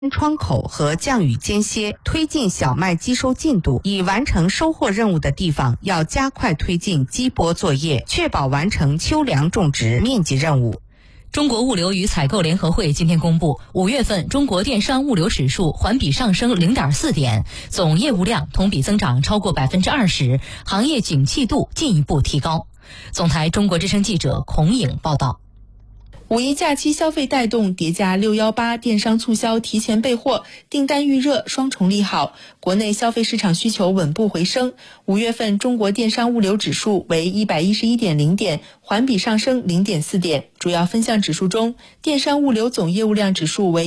窗口和降雨间歇，推进小麦机收进度。已完成收获任务的地方，要加快推进基播作业，确保完成秋粮种植面积任务。 中国物流与采购联合会今天公布，5月份中国电商物流指数环比上升0.4点，总业务量同比增长超过20%，行业景气度进一步提高。总台中国之声记者孔颖报道。 五一假期消费带动，叠加618电商促销提前备货，订单预热，双重利好，国内消费市场需求稳步回升。5月份中国电商物流指数为111.0点，环比上升0.4点。主要分项指数中，电商物流总业务量指数为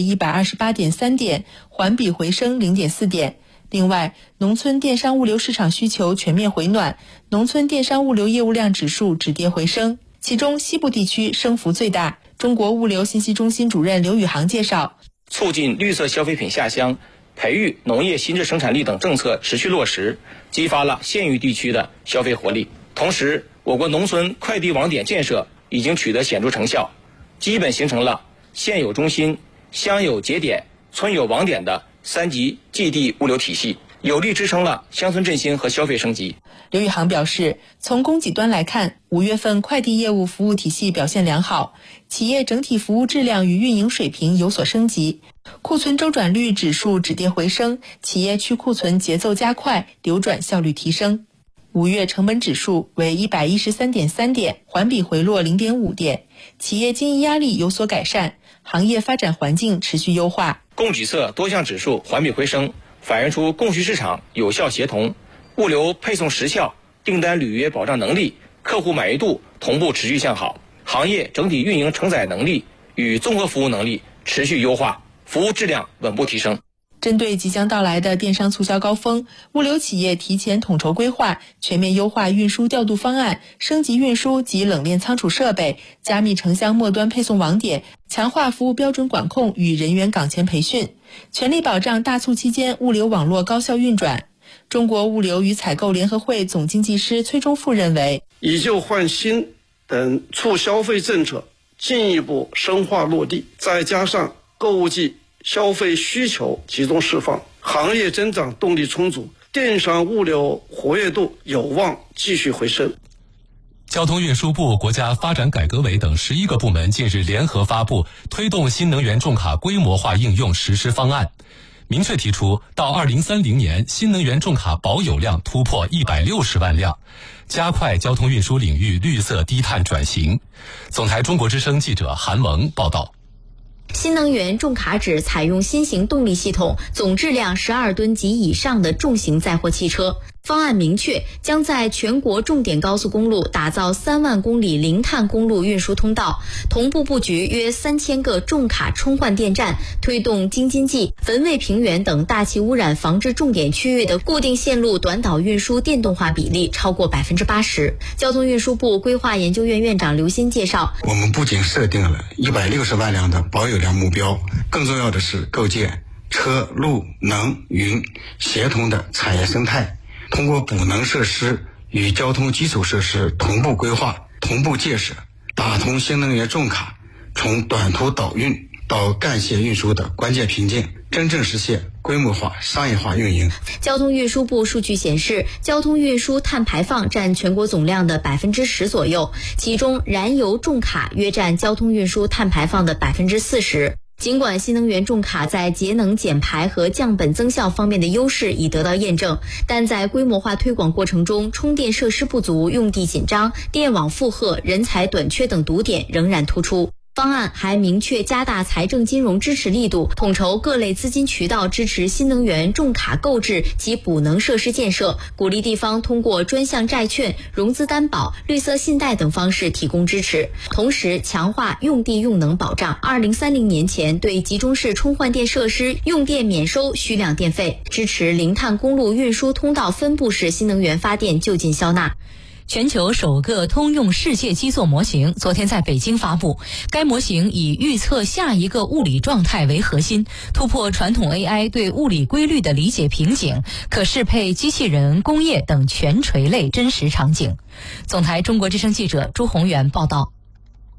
128.3点，环比回升0.4点。另外，农村电商物流市场需求全面回暖，农村电商物流业务量指数止跌回升，其中西部地区升幅最大。中国物流信息中心主任刘宇航介绍， 促进绿色消费品下乡，培育农业新质生产力等政策持续落实，激发了县域地区的消费活力。同时，我国农村快递网点建设已经取得显著成效，基本形成了县有中心、乡有节点、村有网点的3级寄递物流体系，有力支撑了乡村振兴和消费升级。 刘宇航表示，从供给端来看，5月份快递业务服务体系表现良好，企业整体服务质量与运营水平有所升级，库存周转率指数止跌回升，企业去库存节奏加快，流转效率提升。5月成本指数为113.3点，环比回落0.5点，企业经营压力有所改善，行业发展环境持续优化。 供给侧多项指数环比回升，反映出供需市场有效协同，物流配送时效、订单履约保障能力、客户满意度同步持续向好，行业整体运营承载能力与综合服务能力持续优化，服务质量稳步提升。 针对即将到来的电商促销高峰，物流企业提前统筹规划，全面优化运输调度方案，升级运输及冷链仓储设备，加密城乡末端配送网点，强化服务标准管控与人员岗前培训，全力保障大促期间物流网络高效运转。中国物流与采购联合会总经济师崔忠富认为， 以旧换新等促消费政策进一步深化落地，再加上购物季消费需求集中释放，行业增长动力充足，电商物流活跃度有望继续回升。 交通运输部、国家发展改革委等11个部门近日联合发布推动新能源重卡规模化应用实施方案，明确提出到2030年新能源重卡保有量突破160万辆，加快交通运输领域绿色低碳转型。总台中国之声记者韩萌报道。 新能源重卡指采用新型动力系统、总质量12吨及以上的重型载货汽车。方案明确，将在全国重点高速公路打造3万公里零碳公路运输通道，同步布局约3000个重卡充换电站，推动京津冀、汾渭平原等大气污染防治重点区域的固定线路短岛运输电动化比例超过80%。交通运输部规划研究院院长刘鑫介绍， 我们不仅设定了160万辆的保有量目标，更重要的是构建车路能云协同的产业生态，通过补能设施与交通基础设施同步规划、同步建设，打通新能源重卡从短途导运到干线运输的关键瓶颈，真正实现规模化、商业化运营。 交通运输部数据显示，交通运输碳排放占全国总量的10%左右，其中燃油重卡约占交通运输碳排放的40%。尽管新能源重卡在节能减排和降本增效方面的优势已得到验证，但在规模化推广过程中，充电设施不足、用地紧张、电网负荷、人才短缺等堵点仍然突出。方案还明确加大财政金融支持力度，统筹各类资金渠道支持新能源重卡购置及补能设施建设，鼓励地方通过专项债券、融资担保、绿色信贷等方式提供支持，同时强化用地用能保障，2030年前对集中式充换电设施用电免收需量电费，支持零碳公路运输通道分布式新能源发电就近消纳。全球首个通用世界基座模型昨天在北京发布，该模型以预测下一个物理状态为核心，突破传统 AI 对物理规律的理解瓶颈，可适配机器人、工业等全垂类真实场景。总台中国之声记者朱宏元报道。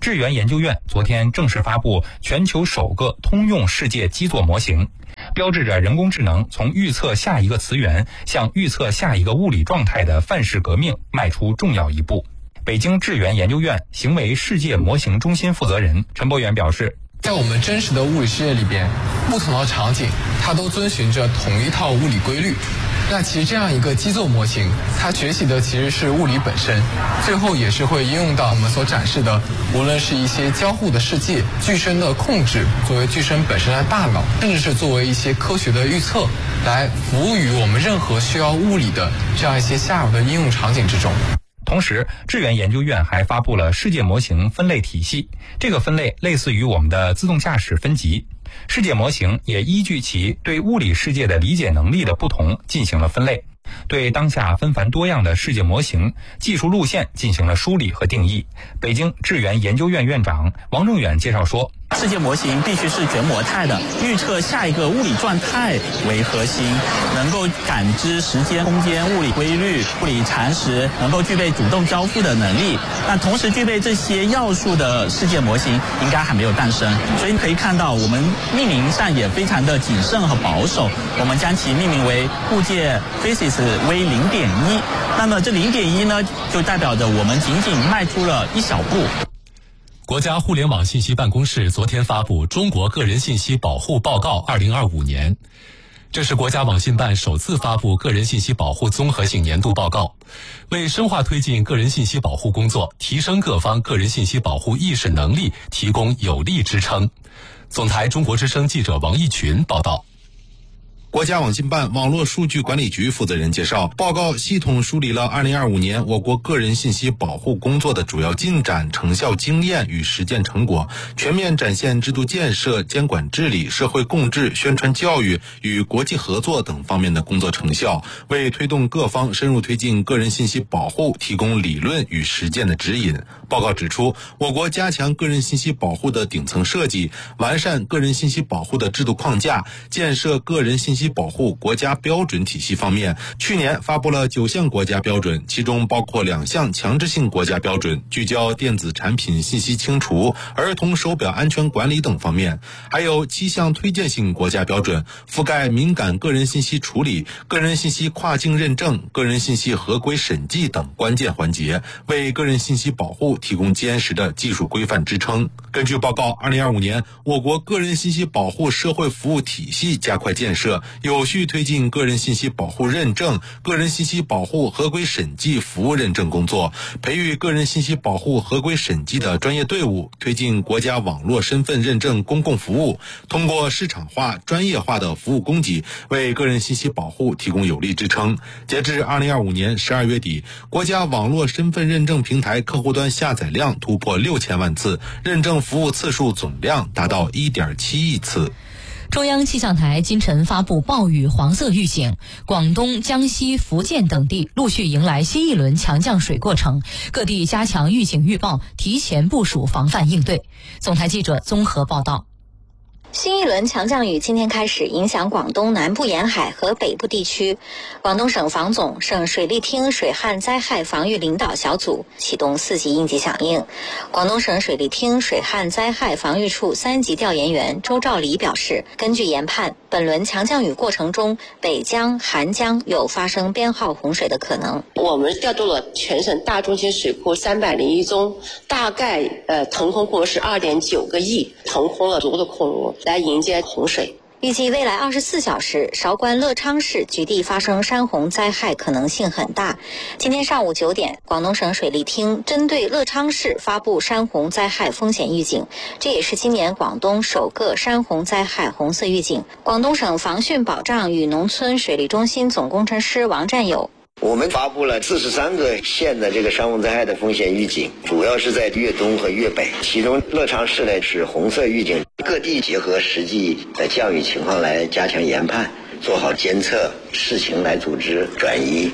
智源研究院昨天正式发布全球首个通用世界基座模型，标志着人工智能从预测下一个词源向预测下一个物理状态的范式革命迈出重要一步。北京智源研究院行为世界模型中心负责人陈博远表示， 在我们真实的物理世界里边，不同的场景它都遵循着同一套物理规律。那其实这样一个基座模型，它学习的其实是物理本身，最后也是会应用到我们所展示的，无论是一些交互的世界、具身的控制，作为具身本身的大脑，甚至是作为一些科学的预测，来服务于我们任何需要物理的这样一些下游的应用场景之中。 同时，智源研究院还发布了世界模型分类体系，这个分类类似于我们的自动驾驶分级。世界模型也依据其对物理世界的理解能力的不同进行了分类，对当下纷繁多样的世界模型技术路线进行了梳理和定义。北京智源研究院院长王正远介绍说， 世界模型必须是全模态的，预测下一个物理状态为核心，能够感知时间、空间、物理规律、物理常识，能够具备主动交互的能力。那同时具备这些要素的世界模型应该还没有诞生，所以你可以看到我们命名上也非常的谨慎和保守，我们将其命名为物界 Physics V0.1。那么这0.1呢，就代表着我们仅仅迈出了一小步。 国家互联网信息办公室昨天发布《中国个人信息保护报告2025年》，这是国家网信办首次发布个人信息保护综合性年度报告，为深化推进个人信息保护工作，提升各方个人信息保护意识能力提供有力支撑。总台中国之声记者王义群报道。 国家网信办网络数据管理局负责人介绍，报告系统梳理了2025年我国个人信息保护工作的主要进展、成效经验与实践成果，全面展现制度建设、监管治理、社会共治、宣传教育与国际合作等方面的工作成效，为推动各方深入推进个人信息保护提供理论与实践的指引。报告指出，我国加强个人信息保护的顶层设计，完善个人信息保护的制度框架，建设个人信息保护国家标准体系方面，去年发布了9项国家标准，其中包括2项强制性国家标准，聚焦电子产品信息清除、儿童手表安全管理等方面，还有7项推荐性国家标准，覆盖敏感个人信息处理、个人信息跨境认证、个人信息合规审计等关键环节，为个人信息保护提供坚实的技术规范支撑。根据报告，2025年我国个人信息保护社会服务体系加快建设，有序推进个人信息保护认证、个人信息保护合规审计服务认证工作，培育个人信息保护合规审计的专业队伍，推进国家网络身份认证公共服务，通过市场化、专业化的服务供给，为个人信息保护提供有力支撑。截至2025年12月底，国家网络身份认证平台客户端下载量突破6000万次，认证服务次数总量达到1.7亿次。 中央气象台今晨发布暴雨黄色预警，广东、江西、福建等地陆续迎来新一轮强降水过程，各地加强预警预报，提前部署防范应对。总台记者综合报道。 新一轮强降雨今天开始影响广东南部沿海和北部地区，广东省防总、省水利厅水旱灾害防御领导小组启动4级应急响应。广东省水利厅水旱灾害防御处3级调研员周兆礼表示，根据研判，本轮强降雨过程中，北江、韩江有发生编号洪水的可能。 我们调度了全省大中型水库301宗，大概腾空库额是2.9个亿，腾空了足够的库额来迎接洪水。 预计未来24小时，韶关乐昌市局地发生山洪灾害可能性很大。今天上午9点，广东省水利厅针对乐昌市发布山洪灾害风险预警，这也是今年广东首个山洪灾害红色预警。广东省防汛保障与农村水利中心总工程师王占友， 我们发布了43个县的这个山洪灾害的风险预警，主要是在粤东和粤北，其中乐昌市呢是红色预警，各地结合实际的降雨情况来加强研判，做好监测，视情来组织转移。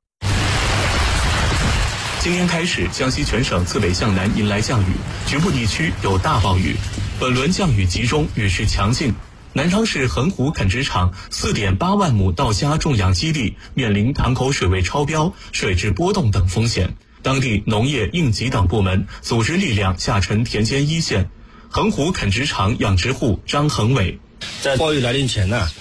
今天开始，江西全省自北向南迎来降雨，局部地区有大暴雨。本轮降雨集中，雨势强劲。南昌市横湖垦殖场4.8万亩稻虾种养基地面临塘口水位超标、水质波动等风险。 当地农业应急等部门组织力量下沉田间一线。横湖垦殖场养殖户张恒伟， 在暴雨来临前呢，